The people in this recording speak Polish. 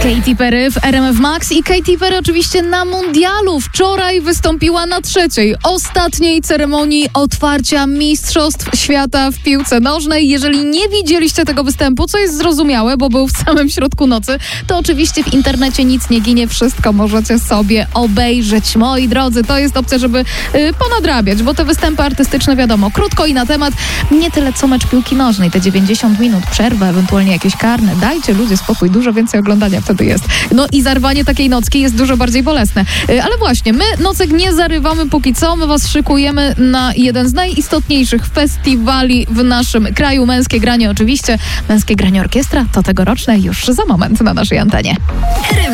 Katy Perry w RMF Max i Katy Perry oczywiście na mundialu. Wczoraj wystąpiła na trzeciej, ostatniej ceremonii otwarcia Mistrzostw Świata w piłce nożnej. Jeżeli nie widzieliście tego występu, co jest zrozumiałe, bo był w samym środku nocy, to oczywiście w internecie nic nie ginie, wszystko możecie sobie obejrzeć. Moi drodzy, to jest opcja, żeby ponadrabiać, bo te występy artystyczne, wiadomo, krótko i na temat. Nie tyle co mecz piłki nożnej, te 90 minut, przerwa, ewentualnie jakieś karne. Dajcie ludzie spokój, dużo więcej oglądania wtedy jest. No i zarwanie takiej nocki jest dużo bardziej bolesne. Ale właśnie, my nocek nie zarywamy póki co, my was szykujemy na jeden z najistotniejszych festiwali w naszym kraju. Męskie granie oczywiście, Męskie granie orkiestra, to tegoroczne już za moment na naszej antenie.